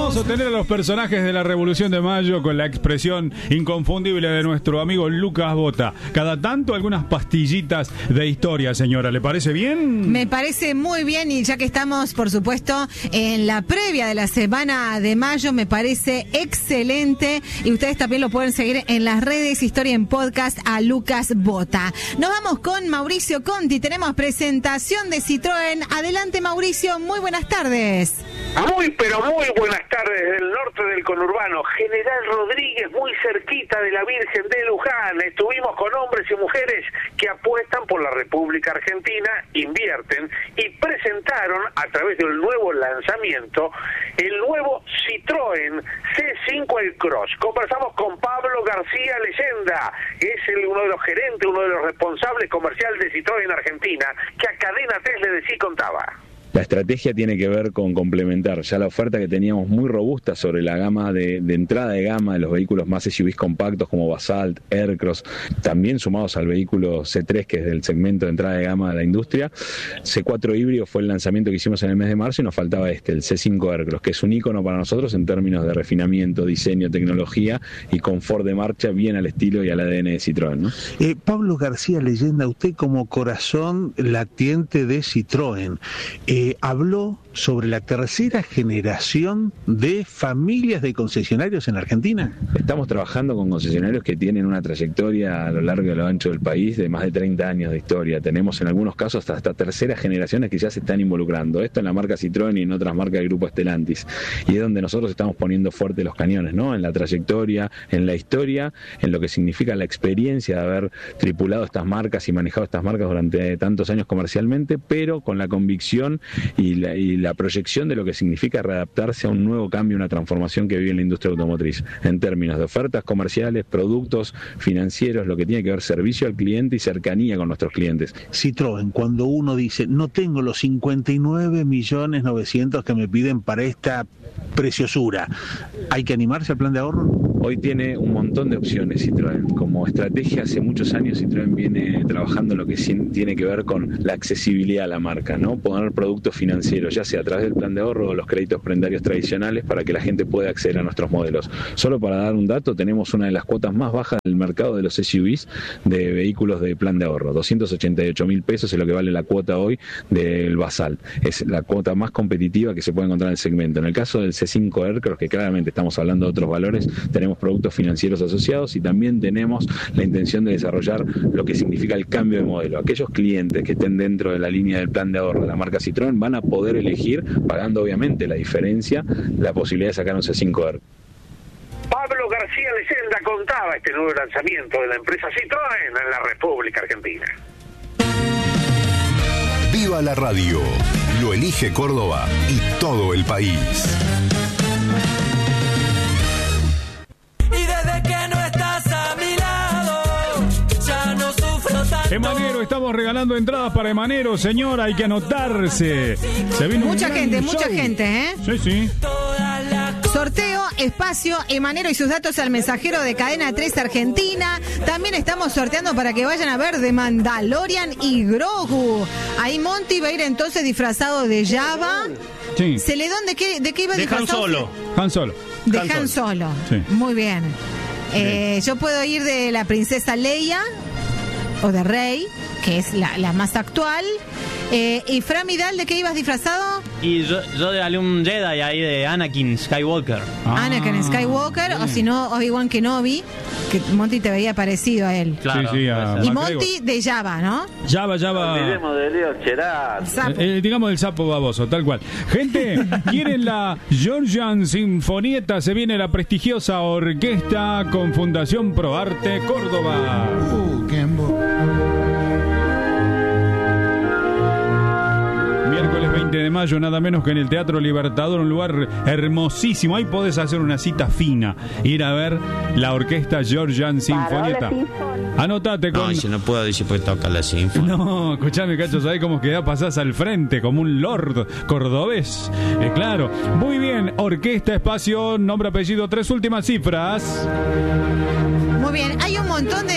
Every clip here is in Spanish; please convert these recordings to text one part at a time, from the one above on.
hermoso tener a los personajes de la Revolución de Mayo con la expresión inconfundible de nuestro amigo Lucas Bota. Cada tanto algunas pastillitas de historia, señora. ¿Le parece bien? Me parece muy bien, y ya que estamos, por supuesto, en la previa de la Semana de Mayo, me parece excelente. Y ustedes también lo pueden seguir en las redes Historia en Podcast a Lucas Bota. Nos vamos con Mauricio Conti. Tenemos presentación de Citroën. Adelante, Mauricio. Muy buenas tardes. Muy, pero muy buenas tardes del norte del conurbano. General Rodríguez, muy cerquita de la Virgen de Luján. Estuvimos con hombres y mujeres que apuestan por la República Argentina, invierten y presentaron a través de un nuevo lanzamiento el nuevo Citroën C5 Aircross. Conversamos con Pablo García Leyenda, que es uno de los gerentes, uno de los responsables comerciales de Citroën Argentina, que a Cadena 3 le contaba. La estrategia tiene que ver con complementar ya la oferta que teníamos muy robusta sobre la gama de entrada de gama de los vehículos más SUVs compactos como Basalt, Aircross, también sumados al vehículo C3, que es del segmento de entrada de gama de la industria. C4 híbrido fue el lanzamiento que hicimos en el mes de marzo y nos faltaba el C5 Aircross, que es un ícono para nosotros en términos de refinamiento, diseño, tecnología y confort de marcha, bien al estilo y al ADN de Citroën, ¿no? Pablo García Leyenda, usted como corazón latiente de Citroën, habló sobre la tercera generación de familias de concesionarios en Argentina. Estamos trabajando con concesionarios que tienen una trayectoria a lo largo y a lo ancho del país de más de 30 años de historia. Tenemos en algunos casos hasta terceras generaciones que ya se están involucrando. Esto en la marca Citroën y en otras marcas del grupo Stellantis. Y es donde nosotros estamos poniendo fuerte los cañones, ¿no? En la trayectoria, en la historia, en lo que significa la experiencia de haber tripulado estas marcas y manejado estas marcas durante tantos años comercialmente, pero con la convicción y la proyección de lo que significa readaptarse a un nuevo cambio, una transformación que vive la industria automotriz, en términos de ofertas comerciales, productos financieros, lo que tiene que ver servicio al cliente y cercanía con nuestros clientes. Citroën, cuando uno dice, no tengo los 59.900.000 que me piden para esta preciosura, ¿hay que animarse al plan de ahorro? Hoy tiene un montón de opciones Citroën. Como estrategia, hace muchos años Citroën viene trabajando en lo que tiene que ver con la accesibilidad a la marca, ¿no? Poner productos financieros, ya sea a través del plan de ahorro o los créditos prendarios tradicionales, para que la gente pueda acceder a nuestros modelos. Solo para dar un dato, tenemos una de las cuotas más bajas del mercado de los SUVs de vehículos de plan de ahorro. 288.000 pesos es lo que vale la cuota hoy del Basalt. Es la cuota más competitiva que se puede encontrar en el segmento. En el caso del C5 Aircross, que claramente estamos hablando de otros valores, tenemos productos financieros asociados y también tenemos la intención de desarrollar lo que significa el cambio de modelo. Aquellos clientes que estén dentro de la línea del plan de ahorro de la marca Citroën van a poder elegir, pagando obviamente la diferencia, la posibilidad de sacar un C5 Aircross. Pablo García Leyenda contaba este nuevo lanzamiento de la empresa Citroën en la República Argentina. Viva la radio, lo elige Córdoba y todo el país. Emanero, estamos regalando entradas para Emanero, señora, hay que anotarse. Se viene mucha gente, ¿eh? Sí, sí. Sorteo, espacio, Emanero y sus datos al mensajero de Cadena 3 Argentina. También estamos sorteando para que vayan a ver The Mandalorian y Grogu. Ahí Monty va a ir entonces disfrazado de Java. Sí. Celedón, ¿de qué iba disfrazado? Han Solo. De Han Solo. Sí. Muy bien. Yo puedo ir de la princesa Leia o de Rey, que es la más actual. ¿Y Fran Vidal, de qué ibas disfrazado? Y yo de algún Jedi ahí, de Anakin Skywalker. Anakin Skywalker, o si no, Obi-Wan Kenobi, que Monty te veía parecido a él. Claro. Sí, y Monty de Java, ¿no? Java. Olvidemos de Leo Cherán. Digamos del sapo baboso, tal cual. Gente, ¿quieren la Georgian Sinfonietta? Se viene la prestigiosa orquesta con Fundación ProArte Córdoba. Miércoles 20 de mayo, nada menos que en el Teatro Libertador, un lugar hermosísimo. Ahí podés hacer una cita fina, ir a ver la orquesta Georgian Sinfonietta. Anotate con... No, yo no puedo decir porque toca la sinfonía. No, escuchame, cacho, ¿sabés cómo queda? Pasás al frente como un lord cordobés. Claro. Muy bien, orquesta, espacio, nombre, apellido, 3 últimas cifras. Muy bien, hay un montón de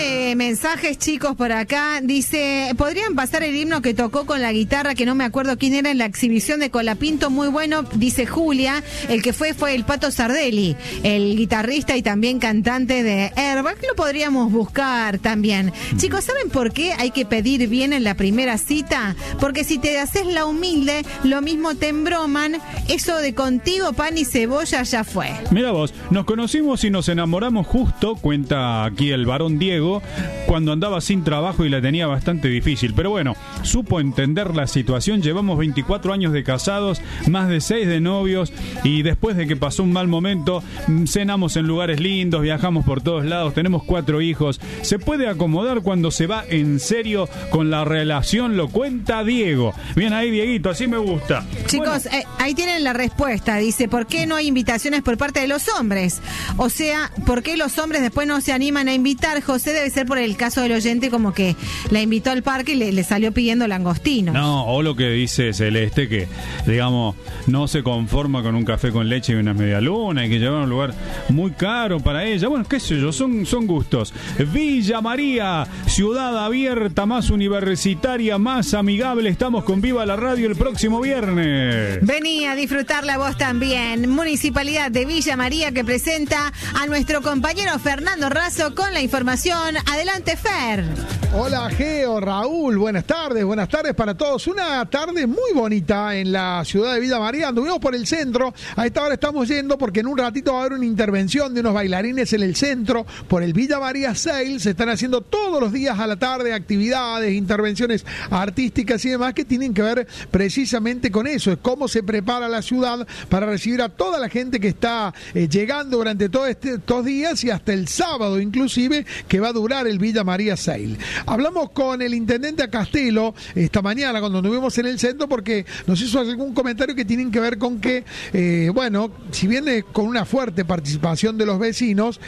mensajes, chicos, por acá. Dice, ¿podrían pasar el himno que tocó con la guitarra, que no me acuerdo quién era, en la exhibición de Colapinto? Muy bueno, dice Julia. El que fue el Pato Sardelli, el guitarrista y también cantante de Airbag. Lo podríamos buscar también. Chicos, ¿saben por qué hay que pedir bien en la primera cita? Porque si te haces la humilde, lo mismo te embroman. Eso de contigo, pan y cebolla, ya fue. Mira vos, nos conocimos y nos enamoramos justo, cuenta aquí el varón Diego, cuando andaba sin trabajo y la tenía bastante difícil. Pero bueno, supo entender la situación. Llevamos 24 años de casados, más de 6 de novios, y después de que pasó un mal momento, cenamos en lugares lindos, viajamos por todos lados, tenemos 4 hijos. Se puede acomodar cuando se va en serio con la relación, lo cuenta Diego. Bien ahí, Dieguito, así me gusta. Chicos, bueno, ahí tienen la respuesta. Dice, ¿por qué no hay invitaciones por parte de los hombres? O sea, ¿por qué los hombres después no se animan a invitar? José, debe ser por el caso del oyente, como que la invitó al parque y le salió pidiendo langostinos. No, o lo que dice Celeste, que, digamos, no se conforma con un café con leche y una medialuna, hay que llevar a un lugar muy caro para ella. Bueno, qué sé yo, son gustos. Villa María, ciudad abierta, más universitaria, más amigable. Estamos con Viva la Radio el próximo viernes. Vení a disfrutarla vos también. Municipalidad de Villa María, que presenta a nuestro compañero Fernando Razo con la información. Adelante, Fer. Hola, Geo, Raúl, buenas tardes para todos. Una tarde muy bonita en la ciudad de Villa María. Anduvimos por el centro, a esta hora estamos yendo porque en un ratito va a haber una intervención de unos bailarines en el centro por el Villa María Sale. Se están haciendo todos los días a la tarde actividades, intervenciones artísticas y demás que tienen que ver precisamente con eso, es cómo se prepara la ciudad para recibir a toda la gente que está llegando durante todos estos días y hasta el sábado inclusive, que va a durar el Villa María Sale. Hablamos con el intendente Castelo esta mañana cuando estuvimos en el centro, porque nos hizo algún comentario que tienen que ver con que, bueno, si viene con una fuerte participación de los vecinos,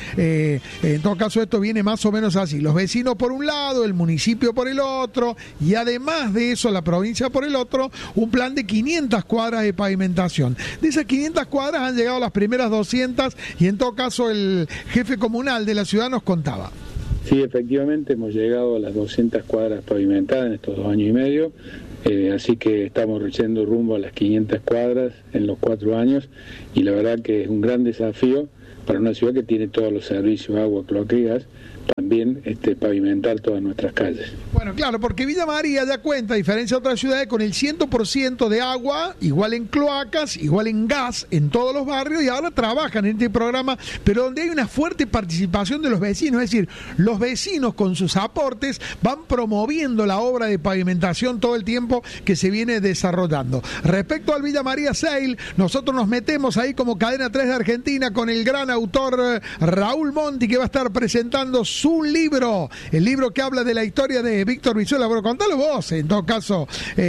en todo caso esto viene más o menos así, los vecinos por un lado, el municipio por el otro, y además de eso la provincia por el otro, un plan de 500 cuadras de pavimentación. De esas 500 cuadras han llegado las primeras 200 y en todo caso el jefe comunal de la ciudad nos contaba. Sí, efectivamente hemos llegado a las 200 cuadras pavimentadas en estos 2 años y medio, así que estamos yendo rumbo a las 500 cuadras en los 4 años, y la verdad que es un gran desafío para una ciudad que tiene todos los servicios, agua, cloaca y gas, también pavimentar todas nuestras calles. Bueno, claro, porque Villa María ya cuenta, a diferencia de otras ciudades, con el 100% de agua, igual en cloacas, igual en gas, en todos los barrios, y ahora trabajan en este programa, pero donde hay una fuerte participación de los vecinos, es decir, los vecinos con sus aportes van promoviendo la obra de pavimentación todo el tiempo que se viene desarrollando. Respecto al Villa María Sale, nosotros nos metemos ahí como Cadena 3 de Argentina con el gran autor Raúl Monti, que va a estar presentando su libro, el libro que habla de la historia de Víctor Brizuela. Bueno, contalo vos, en todo caso.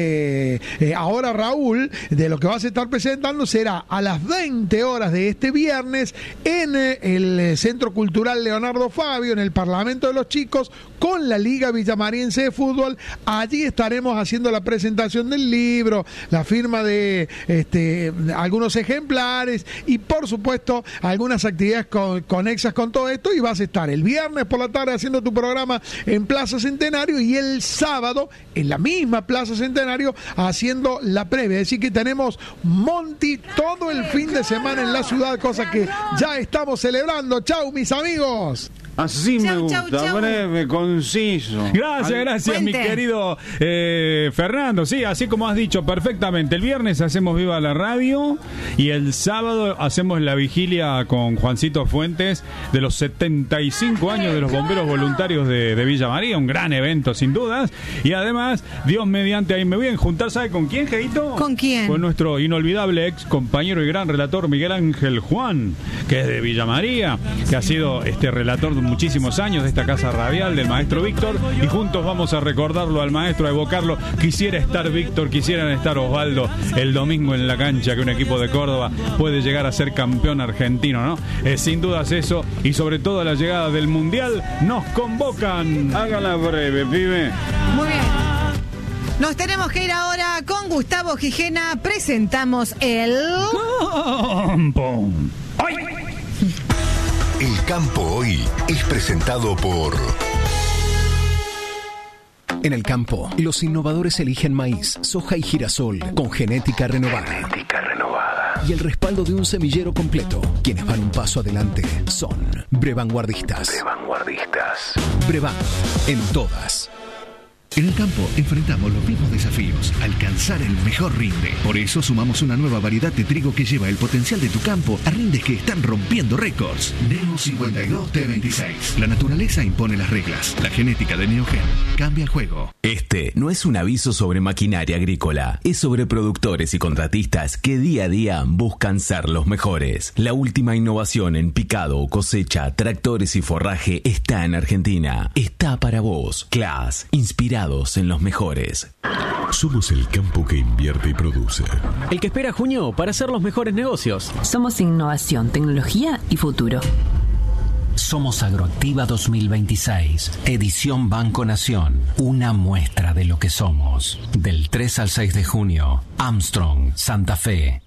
Ahora, Raúl, de lo que vas a estar presentando será a las 20 horas de este viernes en el Centro Cultural Leonardo Fabio, en el Parlamento de los Chicos, con la Liga Villamariense de Fútbol. Allí estaremos haciendo la presentación del libro, la firma de algunos ejemplares y, por supuesto, algunas actividades conexas con todo esto, y vas a estar el viernes por la tarde haciendo tu programa en Plaza Centenario y el sábado en la misma Plaza Centenario haciendo la previa. Así que tenemos Monti todo el fin de semana en la ciudad, cosa que ya estamos celebrando. Chau, mis amigos. Así me gusta, breve, conciso. Gracias, mi querido Fernando. Sí, así como has dicho perfectamente. El viernes hacemos Viva la Radio y el sábado hacemos la vigilia con Juancito Fuentes de los 75 años de los bomberos voluntarios de Villa María. Un gran evento, sin dudas. Y además, Dios mediante, ahí me voy a juntar, ¿sabe con quién, Geito? ¿Con quién? Con nuestro inolvidable ex compañero y gran relator Miguel Ángel Juan, que es de Villa María, que ha sido relator de muchísimos años de esta casa radial del maestro Víctor, y juntos vamos a recordarlo al maestro, a evocarlo. Quisiera estar Víctor, quisieran estar Osvaldo el domingo en la cancha, que un equipo de Córdoba puede llegar a ser campeón argentino, ¿no? Sin dudas eso, y sobre todo la llegada del Mundial, nos convocan. Hágala breve, pibe. Muy bien. Nos tenemos que ir ahora con Gustavo Gijena. Presentamos el Campo. El Campo Hoy es presentado por En el campo, los innovadores eligen maíz, soja y girasol con genética renovada. Y el respaldo de un semillero completo. Quienes van un paso adelante son Brevanguardistas. Brevan, en todas. En el campo enfrentamos los mismos desafíos, alcanzar el mejor rinde. Por eso sumamos una nueva variedad de trigo que lleva el potencial de tu campo a rindes que están rompiendo récords. Neo 52 T26. La naturaleza impone las reglas. La genética de Neogen cambia el juego. Este no es un aviso sobre maquinaria agrícola, es sobre productores y contratistas que día a día buscan ser los mejores. La última innovación en picado, cosecha, tractores y forraje está en Argentina. Está para vos. Claas, inspirados en los mejores. Somos el campo que invierte y produce. El que espera junio para hacer los mejores negocios. Somos innovación, tecnología y futuro. Somos Agroactiva 2026, edición Banco Nación, una muestra de lo que somos. Del 3 al 6 de junio, Armstrong, Santa Fe.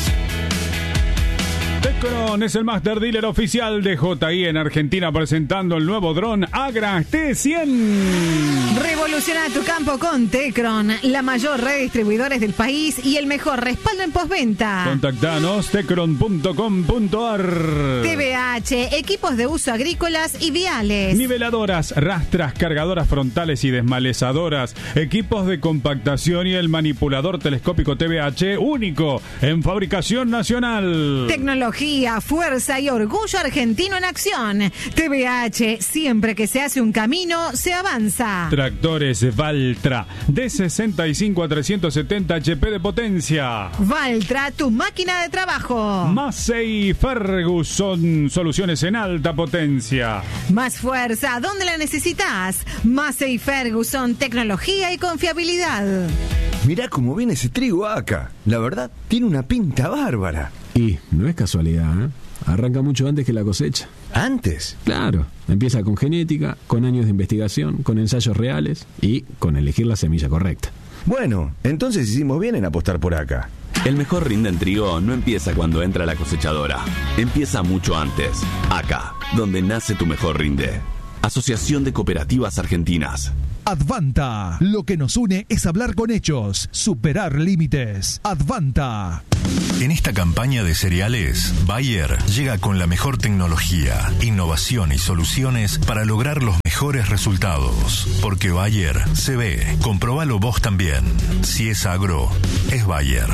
Tecron es el Master Dealer oficial de JI en Argentina, presentando el nuevo dron Agra T100. Revoluciona tu campo con Tecron, la mayor red de distribuidores del país y el mejor respaldo en postventa. Contactanos tecron.com.ar. TBH, equipos de uso agrícolas y viales. Niveladoras, rastras, cargadoras frontales y desmalezadoras, equipos de compactación y el manipulador telescópico TBH, único en fabricación nacional. Tecnología, fuerza y orgullo argentino en acción. TBH, siempre que se hace un camino, se avanza. Tractores Valtra, de 65 a 370 HP de potencia. Valtra, tu máquina de trabajo. Massey Ferguson, soluciones en alta potencia. Más fuerza, ¿dónde la necesitas? Massey Ferguson, tecnología y confiabilidad. Mirá cómo viene ese trigo acá. La verdad, tiene una pinta bárbara. Y no es casualidad, ¿eh? Arranca mucho antes que la cosecha. ¿Antes? Claro. Empieza con genética, con años de investigación, con ensayos reales y con elegir la semilla correcta. Bueno, entonces hicimos bien en apostar por acá. El mejor rinde en trigo no empieza cuando entra la cosechadora. Empieza mucho antes. Acá, donde nace tu mejor rinde. Asociación de Cooperativas Argentinas. Advanta. Lo que nos une es hablar con hechos, superar límites. Advanta. En esta campaña de cereales, Bayer llega con la mejor tecnología, innovación y soluciones para lograr los mejores resultados. Porque Bayer se ve. Comprobalo vos también. Si es agro, es Bayer.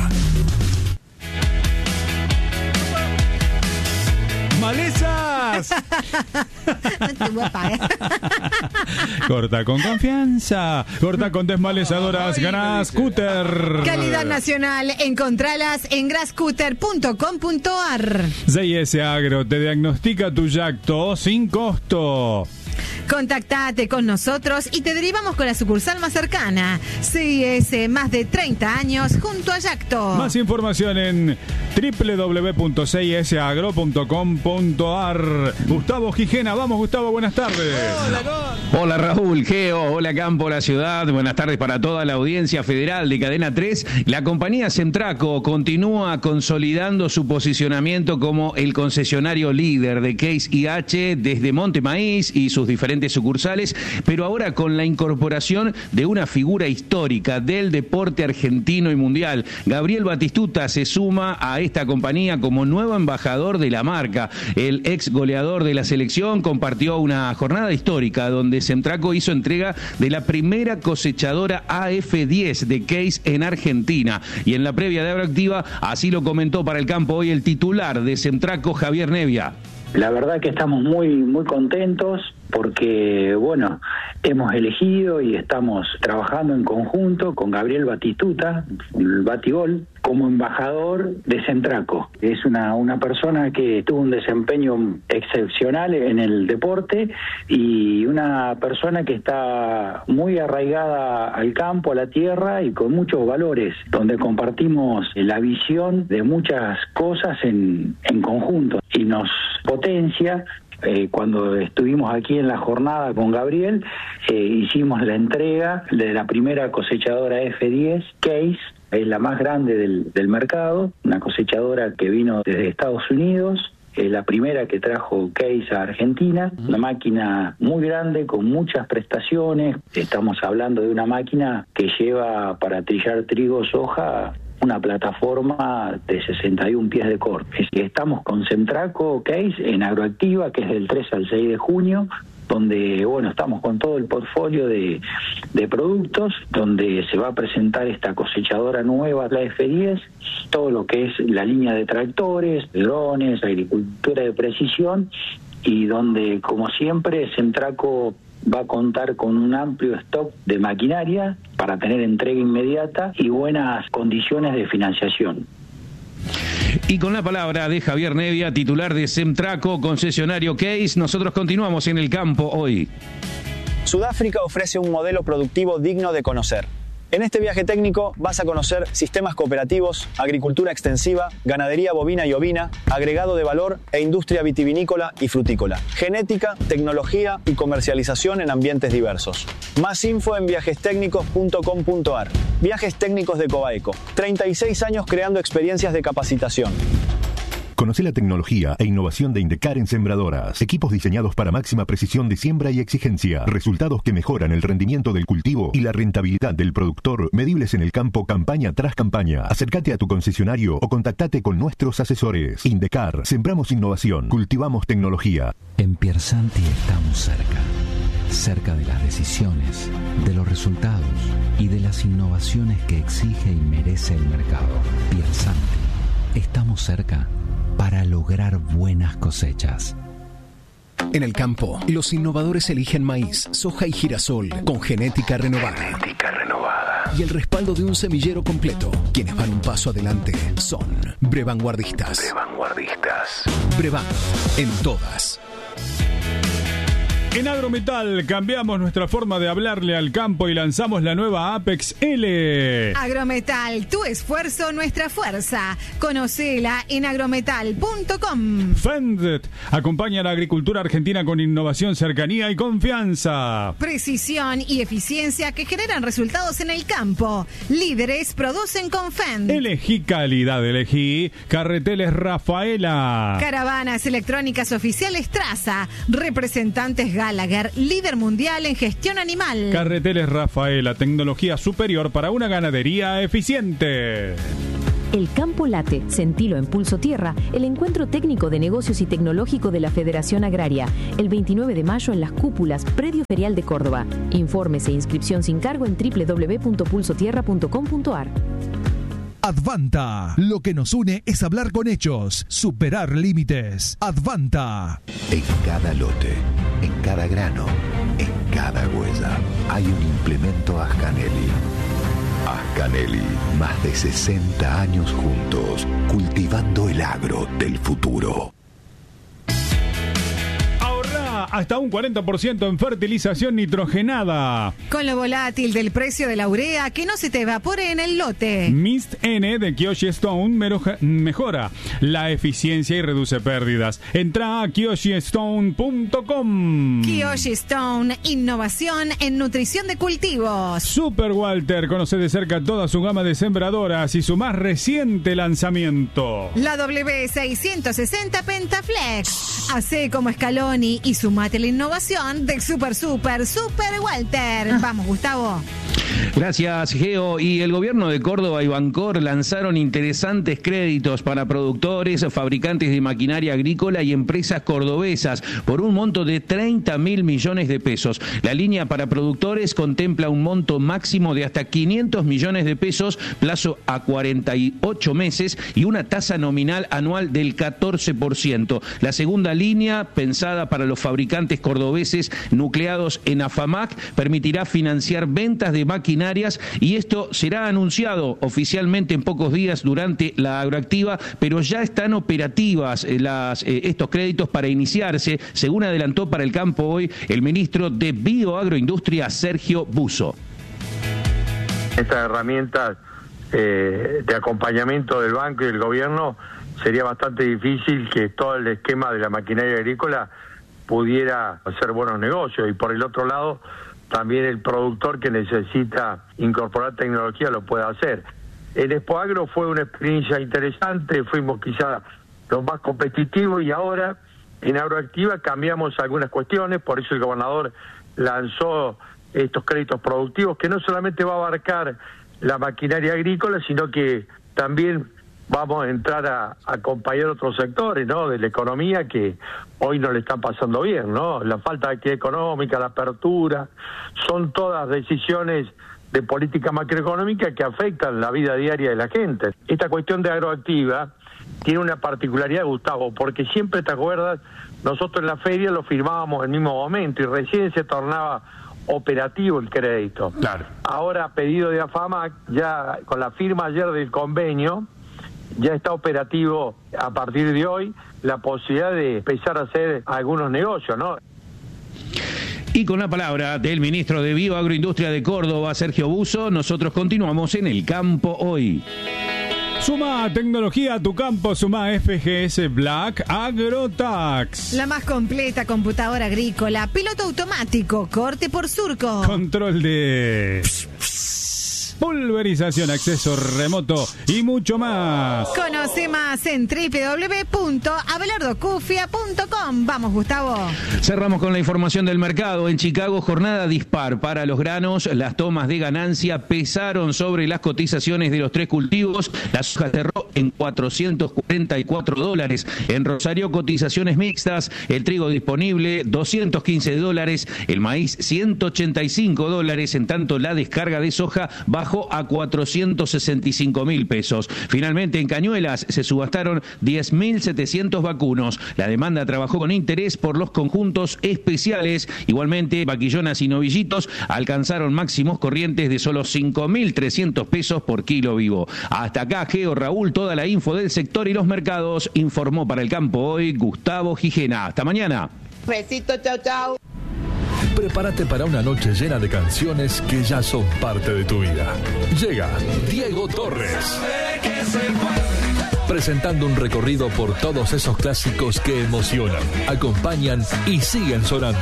¡Malezas! No te voy a pagar. Corta con confianza. Corta con desmalezadoras Grascutter. Calidad nacional. Encontralas en grascutter.com.ar. CIS Agro te diagnostica tu yacto sin costo. Contactate con nosotros y te derivamos con la sucursal más cercana. CIS, más de 30 años junto a Yacto. Más información en www.cisagro.com.ar. Gustavo Gijena, vamos Gustavo, buenas tardes. Hola Raúl, Geo, hola Campo, la ciudad, buenas tardes para toda la audiencia federal de Cadena 3. La compañía Semtraco continúa consolidando su posicionamiento como el concesionario líder de Case IH desde Monte Maíz y sus diferentes sucursales, pero ahora con la incorporación de una figura histórica del deporte argentino y mundial. Gabriel Batistuta se suma a esta compañía como nuevo embajador de la marca. El ex goleador de la selección compartió una jornada histórica donde Semtraco hizo entrega de la primera cosechadora AF10 de Case en Argentina. Y en la previa de Agroactiva, así lo comentó para el campo hoy el titular de Semtraco, Javier Nevia. La verdad que estamos muy contentos porque, bueno, hemos elegido y estamos trabajando en conjunto con Gabriel Batistuta, el Batigol, como embajador de Semtraco. Es una persona que tuvo un desempeño excepcional en el deporte y una persona que está muy arraigada al campo, a la tierra y con muchos valores, donde compartimos la visión de muchas cosas en conjunto y nos potencia. Cuando estuvimos aquí en la jornada con Gabriel, hicimos la entrega de la primera cosechadora F10 Case. Es la más grande del mercado, una cosechadora que vino desde Estados Unidos la primera que trajo Case a Argentina, una máquina muy grande con muchas prestaciones. Estamos hablando de una máquina que lleva para trillar trigo, soja, una plataforma de 61 pies de corte. Estamos con Semtraco Case en Agroactiva, que es del 3 al 6 de junio, donde estamos con todo el portfolio de productos, donde se va a presentar esta cosechadora nueva, la F10, todo lo que es la línea de tractores, drones, agricultura de precisión, y donde, como siempre, Semtraco va a contar con un amplio stock de maquinaria para tener entrega inmediata y buenas condiciones de financiación. Y con la palabra de Javier Nevia, titular de Semtraco, concesionario Case, nosotros continuamos en el campo hoy. Sudáfrica ofrece un modelo productivo digno de conocer. En este viaje técnico vas a conocer sistemas cooperativos, agricultura extensiva, ganadería bovina y ovina, agregado de valor e industria vitivinícola y frutícola, genética, tecnología y comercialización en ambientes diversos. Más info en viajestecnicos.com.ar. Viajes Técnicos de Cobaeco. 36 años creando experiencias de capacitación. Conoce la tecnología e innovación de Indecar en sembradoras. Equipos diseñados para máxima precisión de siembra y exigencia. Resultados que mejoran el rendimiento del cultivo y la rentabilidad del productor, medibles en el campo campaña tras campaña. Acércate a tu concesionario o contactate con nuestros asesores. Indecar, sembramos innovación, cultivamos tecnología. En Piersanti estamos cerca de las decisiones, de los resultados y de las innovaciones que exige y merece el mercado. Piersanti, estamos cerca para lograr buenas cosechas. En el campo, los innovadores eligen maíz, soja y girasol con genética renovada. Y el respaldo de un semillero completo. Quienes van un paso adelante son Brevanguardistas. Brevan, en todas. En Agrometal cambiamos nuestra forma de hablarle al campo y lanzamos la nueva Apex L. Agrometal, tu esfuerzo, nuestra fuerza. Conocela en agrometal.com. Fendt acompaña a la agricultura argentina con innovación, cercanía y confianza. Precisión y eficiencia que generan resultados en el campo. Líderes producen con Fendt. Elegí calidad, elegí Carreteles Rafaela. Caravanas electrónicas oficiales Traza. Representantes Gallagher, líder mundial en gestión animal. Carreteles Rafaela, tecnología superior para una ganadería eficiente. El Campo Late, Sentilo en Pulso Tierra, el encuentro técnico de negocios y tecnológico de la Federación Agraria, el 29 de mayo en Las Cúpulas, Predio Ferial de Córdoba. Informes e inscripción sin cargo en www.pulsotierra.com.ar. Advanta. Lo que nos une es hablar con hechos, superar límites. Advanta. En cada lote, en cada grano, en cada huella, hay un implemento Ascanelli. Ascanelli, más de 60 años juntos, cultivando el agro del futuro. Hasta un 40% en fertilización nitrogenada. Con lo volátil del precio de la urea, que no se te evapore en el lote. Mist N de Kyoshi Stone mejora la eficiencia y reduce pérdidas. Entra a kyoshistone.com. Kyoshi Stone, innovación en nutrición de cultivos. Super Walter, conoce de cerca toda su gama de sembradoras y su más reciente lanzamiento. La W660 Pentaflex. Hacé como Scaloni y sumate la innovación del Super Walter. Vamos, Gustavo. Gracias, Geo. Y el gobierno de Córdoba y Bancor lanzaron interesantes créditos para productores, fabricantes de maquinaria agrícola y empresas cordobesas por un monto de 30.000 millones de pesos. La línea para productores contempla un monto máximo de hasta 500 millones de pesos, plazo a 48 meses y una tasa nominal anual del 14%. La segunda línea, pensada para los fabricantes cordobeses nucleados en AFAMAC, permitirá financiar ventas de maquinarias y esto será anunciado oficialmente en pocos días durante la Agroactiva, pero ya están operativas estos créditos para iniciarse, según adelantó para el campo hoy el ministro de Bioagroindustria, Sergio Busso. Estas herramientas de acompañamiento del banco y del gobierno, sería bastante difícil que todo el esquema de la maquinaria agrícola pudiera hacer buenos negocios, y por el otro lado también el productor que necesita incorporar tecnología lo puede hacer. En Expoagro fue una experiencia interesante, fuimos quizá los más competitivos, y ahora en Agroactiva cambiamos algunas cuestiones, por eso el gobernador lanzó estos créditos productivos, que no solamente va a abarcar la maquinaria agrícola, sino que también vamos a entrar a acompañar otros sectores, ¿no?, de la economía que hoy no le están pasando bien, ¿no? La falta de actividad económica, la apertura, son todas decisiones de política macroeconómica que afectan la vida diaria de la gente. Esta cuestión de Agroactiva tiene una particularidad, Gustavo, porque siempre, ¿te acuerdas? Nosotros en la feria lo firmábamos en el mismo momento y recién se tornaba operativo el crédito. Claro. Ahora, a pedido de AFAMAC, ya con la firma ayer del convenio, ya está operativo a partir de hoy la posibilidad de empezar a hacer algunos negocios, ¿no? Y con la palabra del ministro de Bioagroindustria de Córdoba, Sergio Buso, nosotros continuamos en El Campo Hoy. Suma tecnología a tu campo, suma FGS Black AgroTax. La más completa computadora agrícola, piloto automático, corte por surco. Control de pulverización, acceso remoto y mucho más. Conoce más en www.abelardocufia.com. Vamos, Gustavo. Cerramos con la información del mercado. En Chicago, jornada dispar para los granos. Las tomas de ganancia pesaron sobre las cotizaciones de los tres cultivos. La soja cerró en $444. En Rosario, cotizaciones mixtas. El trigo disponible, $215. El maíz, $185. En tanto, la descarga de soja bajó a 465.000 pesos. Finalmente, en Cañuelas se subastaron 10.700 vacunos. La demanda trabajó con interés por los conjuntos especiales. Igualmente, vaquillonas y novillitos alcanzaron máximos corrientes de solo 5.300 pesos por kilo vivo. Hasta acá, Geo, Raúl, toda la info del sector y los mercados. Informó para El Campo Hoy Gustavo Gijena. Hasta mañana. Besito, chau, chau. Prepárate para una noche llena de canciones que ya son parte de tu vida. Llega Diego Torres, presentando un recorrido por todos esos clásicos que emocionan, acompañan y siguen sonando.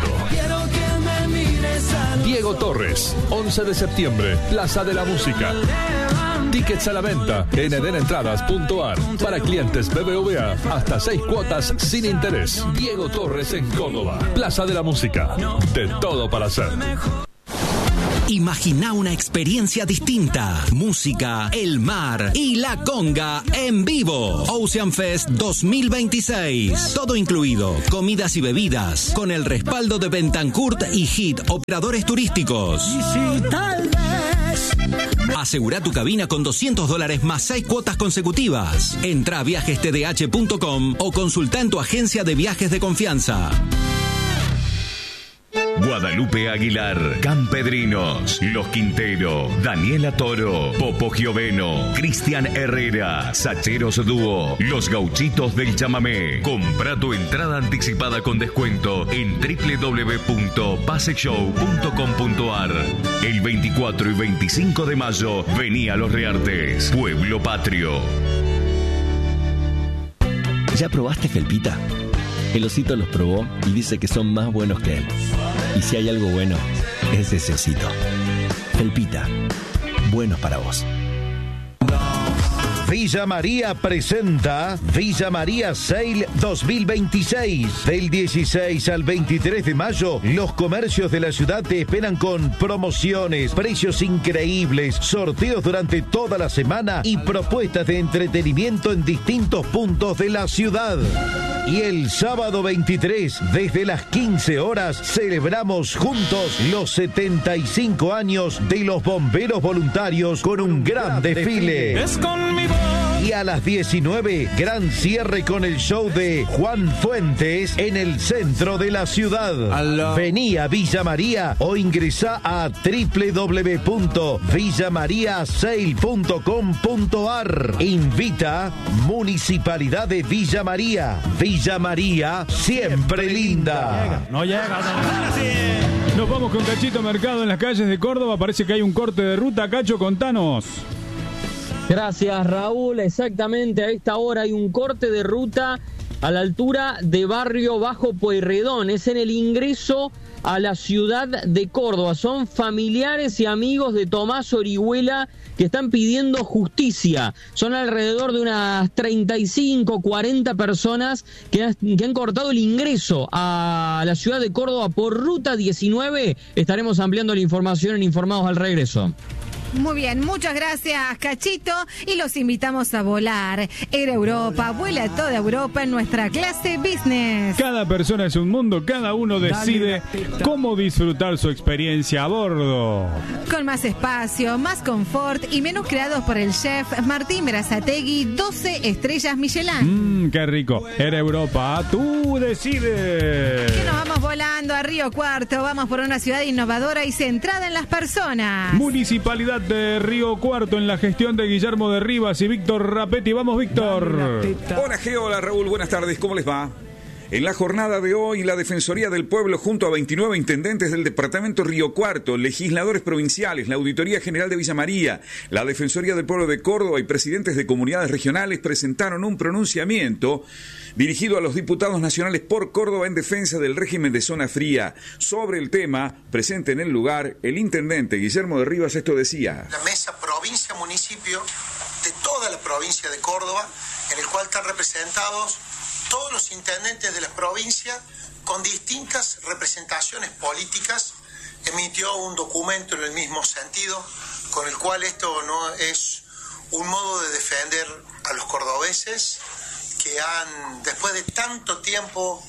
Diego Torres, 11 de septiembre, Plaza de la Música. Tickets a la venta en edenentradas.ar. Para clientes BBVA, hasta 6 cuotas sin interés. Diego Torres en Córdoba. Plaza de la Música. De todo para hacer. Imagina una experiencia distinta. Música, el mar y la conga en vivo. Ocean Fest 2026. Todo incluido. Comidas y bebidas. Con el respaldo de Bentancourt y Hit, operadores turísticos. Y si tal vez... Asegura tu cabina con $200 más 6 cuotas consecutivas. Entra a viajestdh.com o consulta en tu agencia de viajes de confianza. Guadalupe Aguilar, Campedrinos, Los Quintero, Daniela Toro, Popo Gioveno, Cristian Herrera, Sacheros Dúo, Los Gauchitos del Chamamé. Compra tu entrada anticipada con descuento en www.paseshow.com.ar. El 24 y 25 de mayo, vení a Los Reartes, Pueblo Patrio. ¿Ya probaste Felpita? El osito los probó y dice que son más buenos que él. Y si hay algo bueno, es ese osito. Felpita, buenos para vos. Villa María presenta Villa María Sale 2026. Del 16 al 23 de mayo, los comercios de la ciudad te esperan con promociones, precios increíbles, sorteos durante toda la semana y propuestas de entretenimiento en distintos puntos de la ciudad. Y el sábado 23, desde las 15 horas, celebramos juntos los 75 años de los bomberos voluntarios con un gran desfile. Es con mi voz. Y a las 19, gran cierre con el show de Juan Fuentes en el centro de la ciudad. Vení a Villa María o ingresá a www.villamariasale.com.ar. Invita Municipalidad de Villa María. Villa María, siempre linda. No llega. Nos vamos con Cachito Mercado en las calles de Córdoba. Parece que hay un corte de ruta. Cacho, contanos. Gracias, Raúl. Exactamente, a esta hora hay un corte de ruta a la altura de Barrio Bajo Pueyrredón. Es en el ingreso a la ciudad de Córdoba. Son familiares y amigos de Tomás Orihuela que están pidiendo justicia. Son alrededor de unas 35, 40 personas que han cortado el ingreso a la ciudad de Córdoba por Ruta 19. Estaremos ampliando la información en Informados al Regreso. Muy bien, muchas gracias, Cachito, y los invitamos a volar. Air Europa, vuela a toda Europa en nuestra clase business. Cada persona es un mundo, cada uno decide cómo disfrutar su experiencia a bordo. Con más espacio, más confort y menús creados por el chef Martín Berazategui, 12 estrellas Michelin. Qué rico. Air Europa, tú decides. Que nos vamos volando a Río Cuarto, vamos por una ciudad innovadora y centrada en las personas. Municipalidad de Río Cuarto en la gestión de Guillermo de Rivas y Víctor Rapetti. Vamos, Víctor. Hola, Geo, hola, Raúl, buenas tardes, ¿cómo les va? En la jornada de hoy, la Defensoría del Pueblo, junto a 29 intendentes del departamento Río Cuarto, legisladores provinciales, la Auditoría General de Villa María, la Defensoría del Pueblo de Córdoba y presidentes de comunidades regionales presentaron un pronunciamiento dirigido a los diputados nacionales por Córdoba en defensa del régimen de zona fría. Sobre el tema, presente en el lugar, el intendente Guillermo de Rivas esto decía. La mesa provincia-municipio de toda la provincia de Córdoba, en el cual están representados todos los intendentes de la provincia con distintas representaciones políticas, emitió un documento en el mismo sentido, con el cual esto no es un modo de defender a los cordobeses que han, después de tanto tiempo,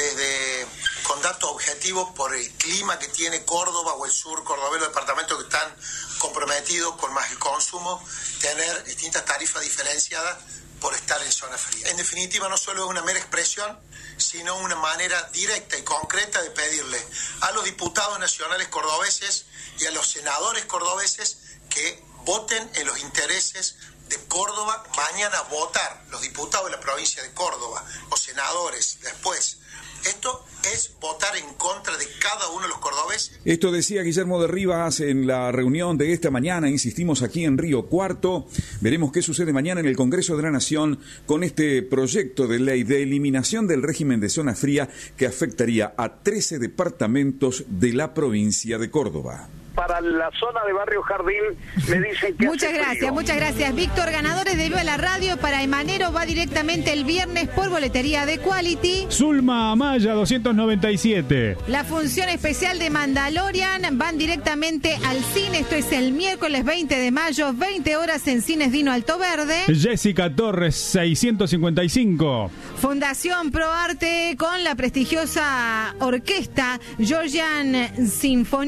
con datos objetivos por el clima que tiene Córdoba o el sur cordobés, los departamentos que están comprometidos con más el consumo, tener distintas tarifas diferenciadas por estar en zona fría. En definitiva, no solo es una mera expresión, sino una manera directa y concreta de pedirle a los diputados nacionales cordobeses y a los senadores cordobeses que voten en los intereses de Córdoba. Mañana votar los diputados de la provincia de Córdoba, los senadores, después. Esto es votar en contra de cada uno de los cordobeses. Esto decía Guillermo de Rivas en la reunión de esta mañana. Insistimos aquí en Río Cuarto. Veremos qué sucede mañana en el Congreso de la Nación con este proyecto de ley de eliminación del régimen de zona fría que afectaría a 13 departamentos de la provincia de Córdoba. Para la zona de Barrio Jardín me dicen que muchas gracias, Víctor. Ganadores de Viva la Radio para Emanero va directamente el viernes por boletería de Quality. Zulma Amaya 297. La función especial de Mandalorian van directamente al cine. Esto es el miércoles 20 de mayo, 20 horas en Cines Dino Alto Verde. Jessica Torres 655. Fundación Pro Arte con la prestigiosa orquesta Georgian Sinfonía